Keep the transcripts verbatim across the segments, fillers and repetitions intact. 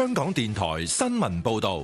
香港電台新聞報道。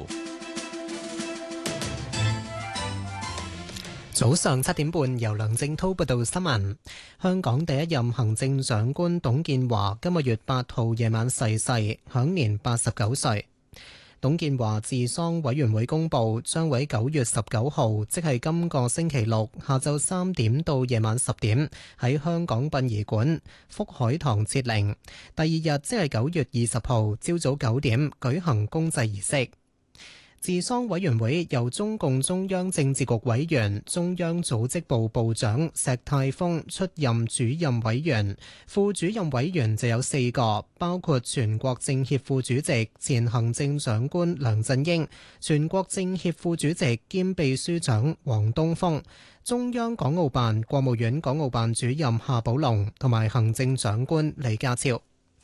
早上七點半，由梁正滔報道新聞。香港第一任行政長官董建華今個月八號夜晚逝世，享年八十九歲。董建華治喪委員會公佈，將喺九月十九號，即係今個星期六下晝三點到夜晚十點，喺香港殯儀館福海堂設靈。第二日即係九月二十號，朝早九點舉行公祭儀式。治喪委員會由中共中央政治局委員、中央組織部部長石泰峰出任主任委員，副主任委員就有四個，包括全國政協副主席、前行政長官梁振英、全國政協副主席兼秘書長王東峰、中央港澳辦、國務院港澳辦主任夏寶龍同埋行政長官李家超。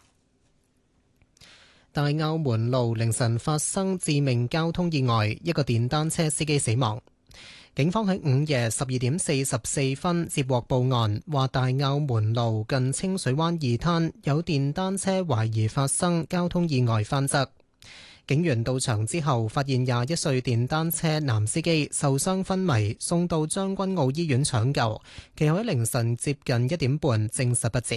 大澳門路凌晨發生致命交通意外，一個電單車司機死亡。警方喺午夜十二點四十四分接獲報案，話大澳門路近清水灣二灘有電單車懷疑發生交通意外翻側。警員到場之後，發現廿一歲電單車男司機受傷昏迷，送到將軍澳醫院搶救，其後喺凌晨接近一點半證實不治。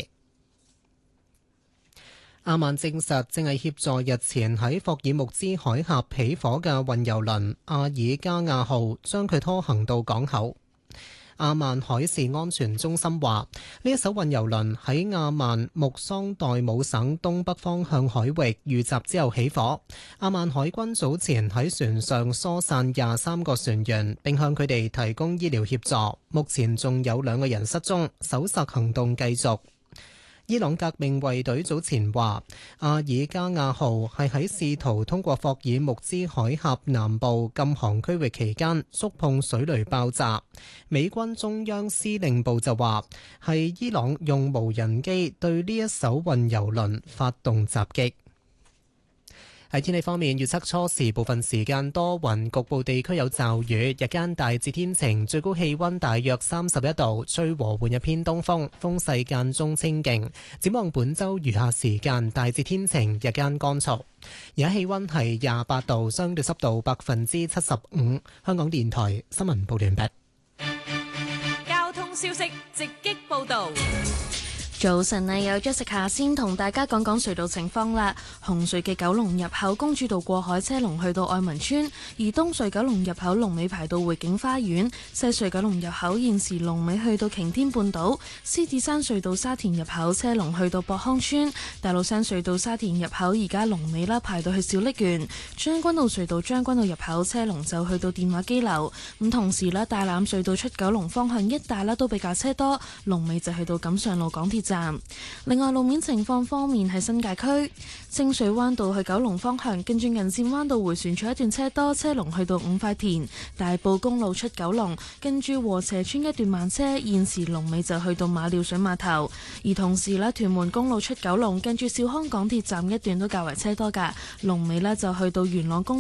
阿曼證實正係協助日前喺霍爾木茲海峽起火嘅運油輪阿爾加亞號，將佢拖行到港口。阿曼海事安全中心話，呢一艘運油輪喺阿曼穆桑代姆省東北方向海域遇襲之後起火。阿曼海軍早前喺船上疏散廿三個船員，並向佢哋提供醫療協助。目前仲有兩個人失蹤，搜索行動繼續。伊朗革命衛隊早前話，阿爾加亞號係喺試圖通過霍爾木茲海峽南部禁航區域期間觸碰水雷爆炸。美軍中央司令部就話，係伊朗用無人機對呢一艘運油輪發動襲擊。喺天氣方面，預測初時部分時間多雲，局部地區有驟雨，日間大致天晴，最高氣溫大約三十一度，吹和緩一偏東風，風勢間中清勁。展望本周餘下時間大致天晴，日間乾燥。而家氣溫係廿八度，相對濕度百分之七十五。香港電台新聞報完畢。 交通消息直擊報道。 早晨啊，有 Jessica 先同大家講講隧道情況啦。紅隧嘅九龍入口公主道過海車龍去到愛民村，而東隧九龍入口龍尾排到匯景花園，西隧九龍入口現時龍尾去到擎天半島，獅子山隧道沙田入口車龍去到博康村，大老山隧道沙田入口而家龍尾啦排到去小瀝源，將軍澳隧道將軍澳入口車龍就去到電話機樓。咁同時啦，大欖隧道出九龍方向一帶啦都比較車多，龍尾就去到錦上路港鐵站。另外路面情況方面，喺新界區清水灣道去九龍方向，跟住銀線灣道回旋處一段車多，車龍去到五塊田。大埔公路出九龍，跟住禾輋村一段慢車，現時龍尾就去到馬料水碼頭。而同時咧，屯門公路出九龍，跟住兆康港鐵站一段都較為車多噶，龍尾呢就去到元朗公